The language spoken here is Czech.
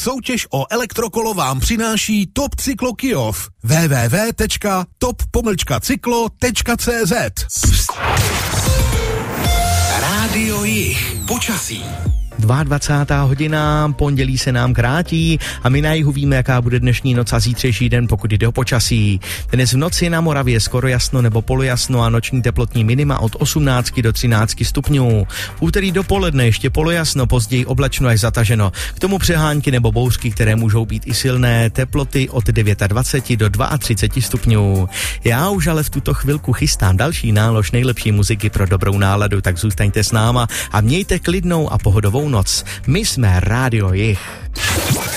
Soutěž o elektrokolo vám přináší Top Cyklo Kyjov. www.top-cyklo.cz. Rádio Jih. Počasí. 22. hodina, pondělí se nám krátí a my na jihu víme, jaká bude dnešní noc a zítřejší den, pokud jde o počasí. Dnes v noci na Moravě skoro jasno nebo polojasno a noční teplotní minima od 18 do 13 stupňů. V úterý dopoledne ještě polojasno, později oblačno až zataženo. K tomu přehánky nebo bouřky, které můžou být i silné, teploty od 29 do 32 stupňů. Já už ale v tuto chvilku chystám další nálož nejlepší muziky pro dobrou náladu, tak zůstaňte s náma a mějte klidnou a pohodovou noc. My jsme Rádio Jih.